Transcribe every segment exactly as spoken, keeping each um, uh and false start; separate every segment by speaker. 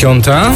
Speaker 1: Piąta.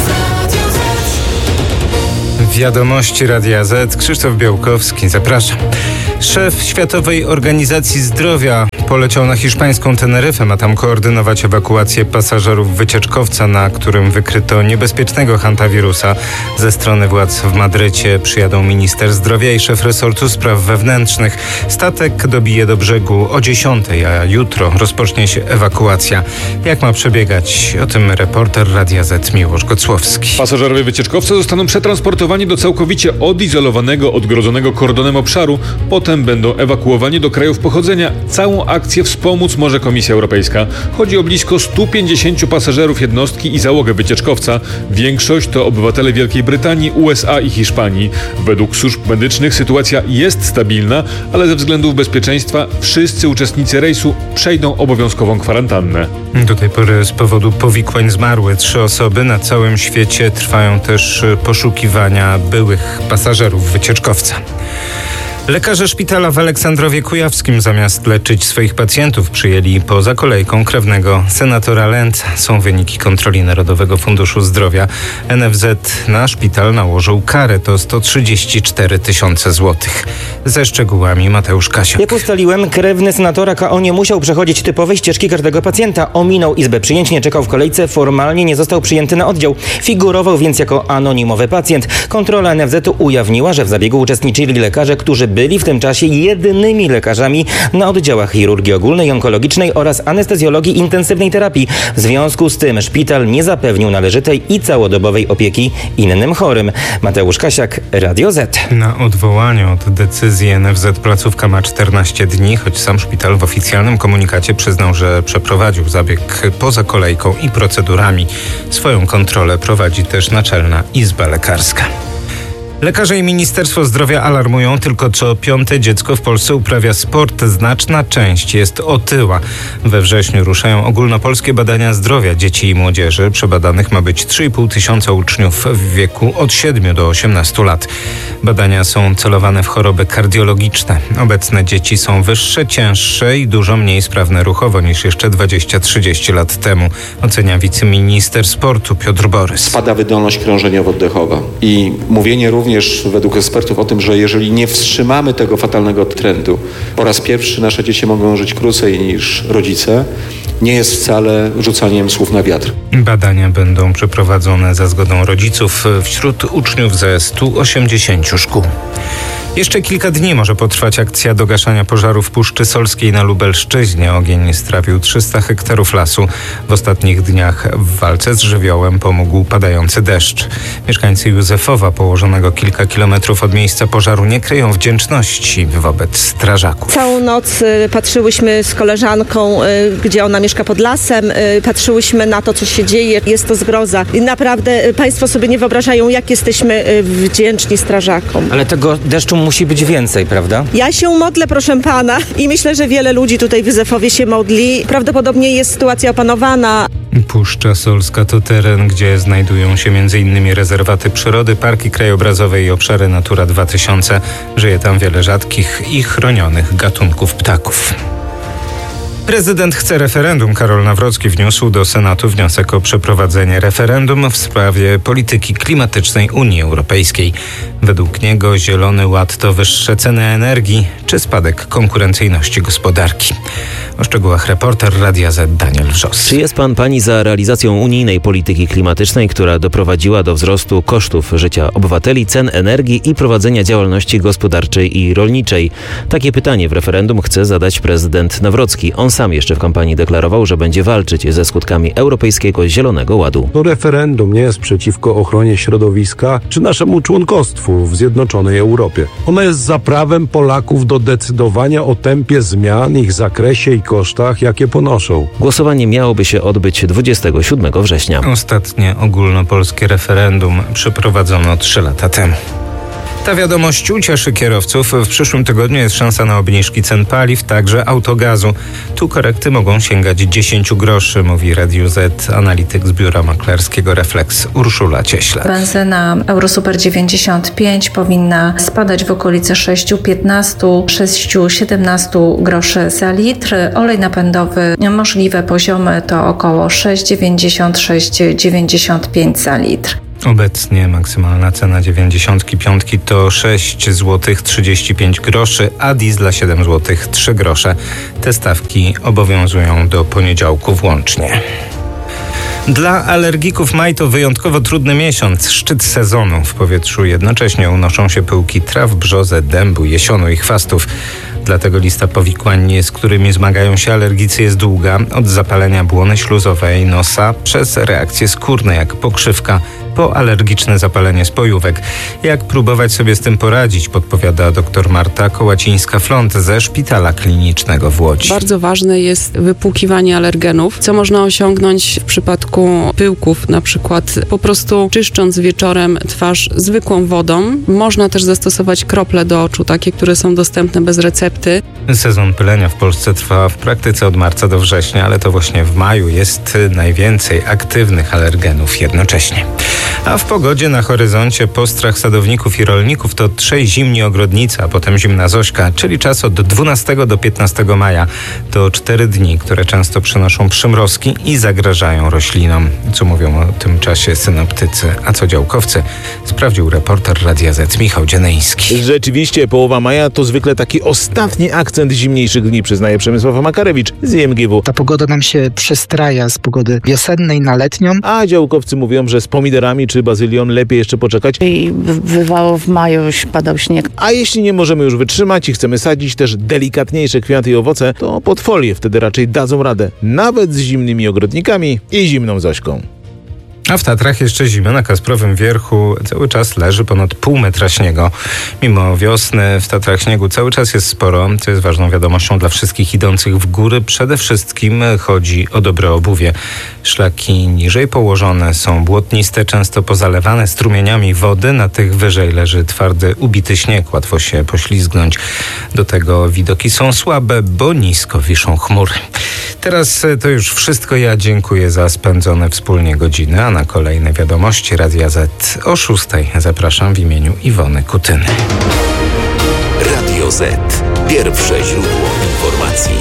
Speaker 1: Wiadomości Radia Z. Krzysztof Białkowski, zapraszam. Szef Światowej Organizacji Zdrowia poleciał na hiszpańską Teneryfę. Ma tam koordynować ewakuację pasażerów wycieczkowca, na którym wykryto niebezpiecznego hantawirusa. Ze strony władz w Madrycie przyjadą minister zdrowia i szef resortu spraw wewnętrznych. Statek dobije do brzegu o dziesiątej, a jutro rozpocznie się ewakuacja. Jak ma przebiegać? O tym reporter Radia Z Miłosz Gocłowski.
Speaker 2: Pasażerowie wycieczkowca zostaną przetransportowani do całkowicie odizolowanego, odgrodzonego kordonem obszaru. Potem będą ewakuowani do krajów pochodzenia. Całą akcję wspomóc może Komisja Europejska. Chodzi o blisko stu pięćdziesięciu pasażerów jednostki i załogę wycieczkowca. Większość to obywatele Wielkiej Brytanii, U S A i Hiszpanii. Według służb medycznych sytuacja jest stabilna, ale ze względów bezpieczeństwa wszyscy uczestnicy rejsu przejdą obowiązkową kwarantannę.
Speaker 1: Do tej pory z powodu powikłań zmarły trzy osoby. Na całym świecie trwają też poszukiwania byłych pasażerów wycieczkowca. Lekarze szpitala w Aleksandrowie Kujawskim zamiast leczyć swoich pacjentów przyjęli poza kolejką krewnego senatora Lęca. Są wyniki kontroli Narodowego Funduszu Zdrowia. N F Z na szpital nałożył karę, to sto trzydzieści cztery tysiące złotych. Ze szczegółami Mateusz Kasiak.
Speaker 3: Jak ustaliłem, krewny senatora K O nie musiał przechodzić typowej ścieżki każdego pacjenta. Ominął izbę przyjęć, nie czekał w kolejce, formalnie nie został przyjęty na oddział. Figurował więc jako anonimowy pacjent. Kontrola N F Z ujawniła, że w zabiegu uczestniczyli lekarze, którzy byli w tym czasie jedynymi lekarzami na oddziałach chirurgii ogólnej, onkologicznej oraz anestezjologii intensywnej terapii. W związku z tym szpital nie zapewnił należytej i całodobowej opieki innym chorym. Mateusz Kasiak, Radio Z.
Speaker 1: Na odwołanie od decyzji N F Z placówka ma czternaście dni, choć sam szpital w oficjalnym komunikacie przyznał, że przeprowadził zabieg poza kolejką i procedurami. Swoją kontrolę prowadzi też Naczelna Izba Lekarska. Lekarze i Ministerstwo Zdrowia alarmują, tylko co piąte dziecko w Polsce uprawia sport. Znaczna część jest otyła. We wrześniu ruszają ogólnopolskie badania zdrowia dzieci i młodzieży. Przebadanych ma być trzy i pół tysiąca uczniów w wieku od siedmiu do osiemnastu lat. Badania są celowane w choroby kardiologiczne. Obecne dzieci są wyższe, cięższe i dużo mniej sprawne ruchowo niż jeszcze dwadzieścia trzydzieści lat temu, ocenia wiceminister sportu Piotr Borys.
Speaker 4: Spada wydolność krążeniowo-oddechowa i mówienie również Również według ekspertów o tym, że jeżeli nie wstrzymamy tego fatalnego trendu, po raz pierwszy nasze dzieci mogą żyć krócej niż rodzice, nie jest wcale rzucaniem słów na wiatr.
Speaker 1: Badania będą przeprowadzone za zgodą rodziców wśród uczniów ze stu osiemdziesięciu szkół. Jeszcze kilka dni może potrwać akcja do gaszenia pożaru w Puszczy Solskiej na Lubelszczyźnie. Ogień strawił trzysta hektarów lasu. W ostatnich dniach w walce z żywiołem pomógł padający deszcz. Mieszkańcy Józefowa, położonego kilka kilometrów od miejsca pożaru, nie kryją wdzięczności wobec strażaków.
Speaker 5: Całą noc y, patrzyłyśmy z koleżanką, y, gdzie ona mieszka pod lasem. Y, patrzyłyśmy na to, co się dzieje. Jest to zgroza. I naprawdę y, państwo sobie nie wyobrażają, jak jesteśmy y, wdzięczni strażakom.
Speaker 3: Ale tego deszczu musi być więcej, prawda?
Speaker 5: Ja się modlę, proszę pana, i myślę, że wiele ludzi tutaj w Józefowie się modli. Prawdopodobnie jest sytuacja opanowana.
Speaker 1: Puszcza Solska to teren, gdzie znajdują się między innymi rezerwaty przyrody, parki krajobrazowe i obszary Natura dwa tysiące. Żyje tam wiele rzadkich i chronionych gatunków ptaków. Prezydent chce referendum. Karol Nawrocki wniósł do Senatu wniosek o przeprowadzenie referendum w sprawie polityki klimatycznej Unii Europejskiej. Według niego Zielony Ład to wyższe ceny energii czy spadek konkurencyjności gospodarki. O szczegółach reporter Radia Z Daniel Wrzos.
Speaker 6: Czy jest pan, pani za realizacją unijnej polityki klimatycznej, która doprowadziła do wzrostu kosztów życia obywateli, cen energii i prowadzenia działalności gospodarczej i rolniczej? Takie pytanie w referendum chce zadać prezydent Nawrocki. On sam jeszcze w kampanii deklarował, że będzie walczyć ze skutkami Europejskiego Zielonego Ładu.
Speaker 7: To referendum nie jest przeciwko ochronie środowiska czy naszemu członkostwu w Zjednoczonej Europie. Ono jest za prawem Polaków do decydowania o tempie zmian, ich zakresie i kosztach, jakie ponoszą.
Speaker 6: Głosowanie miałoby się odbyć dwudziestego siódmego września.
Speaker 1: Ostatnie ogólnopolskie referendum przeprowadzono trzy lata temu. Ta wiadomość ucieszy kierowców. W przyszłym tygodniu jest szansa na obniżki cen paliw, także autogazu. Tu korekty mogą sięgać dziesięć groszy, mówi Radiu Z analityk z biura maklerskiego Reflex Urszula Cieśle.
Speaker 8: Benzyna Eurosuper dziewięćdziesiąt pięć powinna spadać w okolice sześć piętnaście sześć siedemnaście groszy za litr. Olej napędowy możliwe poziomy to około sześć dziewięćdziesiąt sześć dziewięćdziesiąt pięć za litr.
Speaker 1: Obecnie maksymalna cena dziewięćdziesiątki piątki to sześć złotych trzydzieści pięć groszy, a diesla siedem złotych trzy grosze. Te stawki obowiązują do poniedziałku włącznie. Dla alergików maj to wyjątkowo trudny miesiąc, szczyt sezonu. W powietrzu jednocześnie unoszą się pyłki traw, brzozy, dębu, jesionu i chwastów. Dlatego lista powikłań, z którymi zmagają się alergicy, jest długa. Od zapalenia błony śluzowej nosa przez reakcje skórne jak pokrzywka, po alergiczne zapalenie spojówek. Jak próbować sobie z tym poradzić, podpowiada dr Marta Kołacińska-Flont ze Szpitala Klinicznego w Łodzi.
Speaker 9: Bardzo ważne jest wypłukiwanie alergenów, co można osiągnąć w przypadku pyłków, na przykład po prostu czyszcząc wieczorem twarz zwykłą wodą. Można też zastosować krople do oczu, takie, które są dostępne bez recepty.
Speaker 1: Sezon pylenia w Polsce trwa w praktyce od marca do września, ale to właśnie w maju jest najwięcej aktywnych alergenów jednocześnie. A w pogodzie na horyzoncie postrach sadowników i rolników to trzej zimni ogrodnicy, a potem zimna Zośka, czyli czas od dwunastego do piętnastego maja. To cztery dni, które często przynoszą przymrozki i zagrażają roślinom. Co mówią o tym czasie synoptycy, a co działkowcy? Sprawdził reporter Radia Z Michał Dzieneński.
Speaker 10: Rzeczywiście połowa maja to zwykle taki ostatni akcent zimniejszych dni, przyznaje Przemysław Makarewicz z I M G W.
Speaker 11: Ta pogoda nam się przestraja z pogody wiosennej na letnią.
Speaker 10: A działkowcy mówią, że z pomidorami czy bazylią lepiej jeszcze poczekać.
Speaker 12: I bywało w maju, już padał śnieg.
Speaker 10: A jeśli nie możemy już wytrzymać i chcemy sadzić też delikatniejsze kwiaty i owoce, to pod folię wtedy raczej dadzą radę. Nawet z zimnymi ogrodnikami i zimną Zośką.
Speaker 1: A w Tatrach jeszcze zima. Na Kasprowym Wierchu cały czas leży ponad pół metra śniegu. Mimo wiosny w Tatrach śniegu cały czas jest sporo, co jest ważną wiadomością dla wszystkich idących w góry. Przede wszystkim chodzi o dobre obuwie. Szlaki niżej położone są błotniste, często pozalewane strumieniami wody. Na tych wyżej leży twardy, ubity śnieg. Łatwo się poślizgnąć. Do tego widoki są słabe, bo nisko wiszą chmury. Teraz to już wszystko. Ja dziękuję za spędzone wspólnie godziny, a na kolejne wiadomości Radia Z o szóstej zapraszam w imieniu Iwony Kutyny.
Speaker 13: Radio Z. Pierwsze źródło informacji.